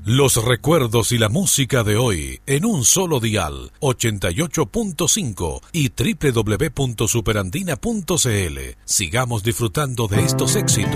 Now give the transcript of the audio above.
Los recuerdos y la música de hoy en un solo dial, 88.5 y www.superandina.cl. Sigamos disfrutando de estos éxitos.